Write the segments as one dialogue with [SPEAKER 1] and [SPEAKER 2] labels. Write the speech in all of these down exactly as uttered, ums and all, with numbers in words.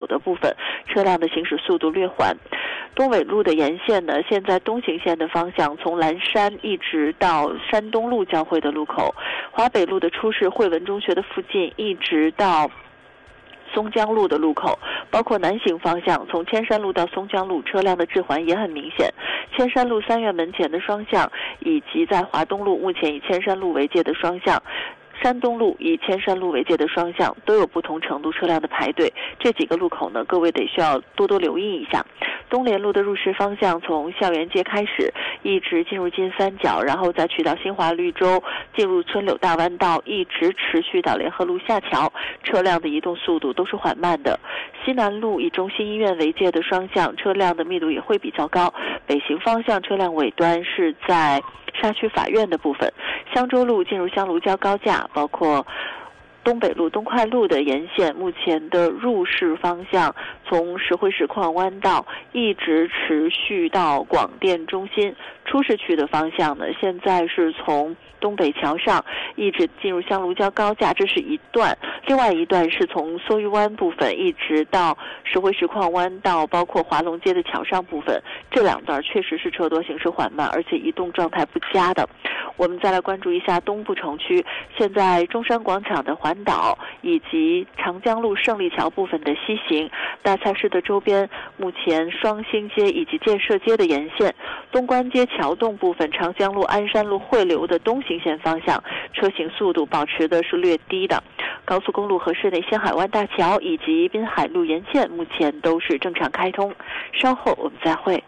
[SPEAKER 1] 的部分，车辆的行驶速度略缓。东纬路的沿线呢，现在东行线的方向从蓝山一直到山东路交汇的路口，华北路的出示惠文中学的附近一直到松江路的路口，包括南行方向从千山路到松江路，车辆的滞缓也很明显。千山路三院门前的双向，以及在华东路目前以千山路为界的双向，山东路以千山路为界的双向都有不同程度车辆的排队，这几个路口呢，各位得需要多多留意一下。东联路的入市方向从校园街开始，一直进入金三角，然后再去到新华绿洲，进入春柳大弯道，一直持续到联合路下桥，车辆的移动速度都是缓慢的。西南路以中心医院为界的双向，车辆的密度也会比较高。北行方向车辆尾端是在沙区法院的部分。香洲路进入香炉礁高架，包括东北路、东快路的沿线，目前的入市方向从石灰石矿弯道一直持续到广电中心。出市区的方向呢，现在是从东北桥上一直进入香炉礁高架，这是一段；另外一段是从梭鱼湾部分一直到石灰石矿弯道，包括华龙街的桥上部分。这两段确实是车多行驶缓慢，而且移动状态不佳的。我们再来关注一下东部城区，现在中山广场的环岛以及长江路胜利桥部分的西行，大菜市的周边，目前双星街以及建设街的沿线，东关街桥洞部分，长江路、鞍山路汇流的东行线方向，车行速度保持的是略低的。高速公路和市内仙海湾大桥以及滨海路沿线目前都是正常开通。稍后我们再会。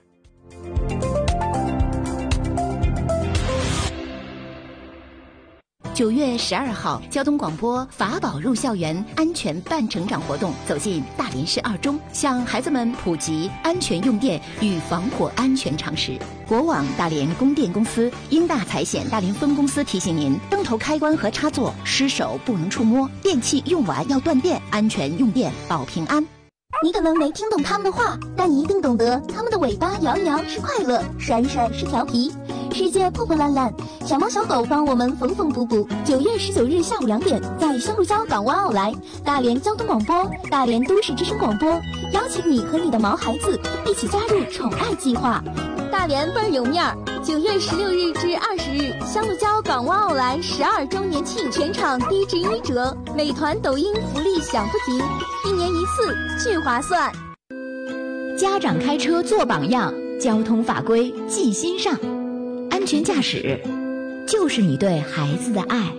[SPEAKER 2] 九月十二号，交通广播法宝入校园安全伴成长活动走进大连市二中，向孩子们普及安全用电与防火安全常识。国网大连供电公司、英大财险大连分公司提醒您：灯头开关和插座失手不能触摸，电器用完要断电，安全用电保平安。
[SPEAKER 3] 你可能没听懂他们的话，但你一定懂得他们的尾巴摇一摇是快乐，甩一甩是调皮。世界破破烂烂，小猫小狗帮我们缝缝补补。九月十九日下午两点，在香鹿礁港湾奥莱，大连交通广播、大连都市之声广播邀请你和你的毛孩子一起加入宠爱计划。大连倍儿有面儿！九月十六日至二十日，香鹿礁港湾奥莱十二周年庆，全场低至一折，美团、抖音福利享不停，一年一次，巨划算。
[SPEAKER 2] 家长开车做榜样，交通法规记心上，安全驾驶就是你对孩子的爱。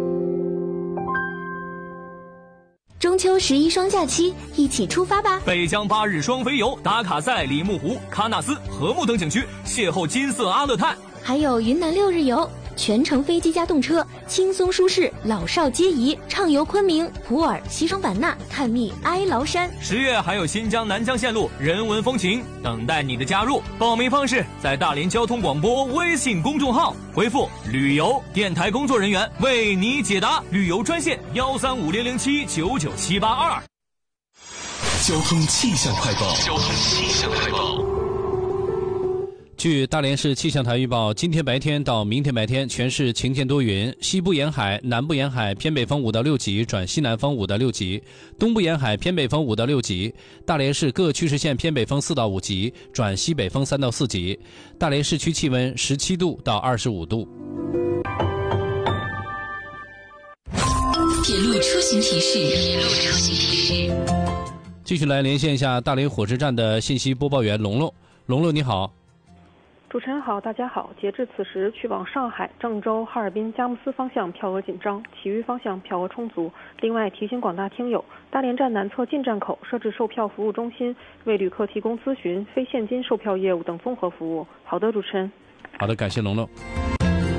[SPEAKER 3] 中秋十一双假期，一起出发吧！
[SPEAKER 4] 北疆八日双飞游，打卡赛、里木湖、喀纳斯、禾木等景区，邂逅金色阿勒泰。
[SPEAKER 3] 还有云南六日游，全程飞机加动车，轻松舒适，老少皆宜，畅游昆明、普洱、西双版纳，探秘哀牢山。
[SPEAKER 4] 十月还有新疆南疆线路人文风情等待你的加入。报名方式在大连交通广播微信公众号回复旅游，电台工作人员为你解答。旅游专线幺三五零零七九九七八二。
[SPEAKER 5] 交通气象快报。交通气象快报。
[SPEAKER 6] 据大连市气象台预报，今天白天到明天白天全市晴天多云，西部沿海、南部沿海偏北风五到六级转西南风五到六级，东部沿海偏北风五到六级，大连市各区市县偏北风四到五级转西北风三到四级，大连市区气温十七度到二十五度。
[SPEAKER 2] 铁路出行提示。铁路出行提示。
[SPEAKER 6] 继续来连线一下大连火车站的信息播报员龙龙。龙龙你好。
[SPEAKER 7] 主持人好，大家好。截至此时，去往上海、郑州、哈尔滨、佳木斯方向票额紧张，其余方向票额充足。另外提醒广大听友，大连站南侧进站口设置售票服务中心，为旅客提供咨询、非现金售票业务等综合服务。好的，主持人。
[SPEAKER 6] 好的，感谢龙龙。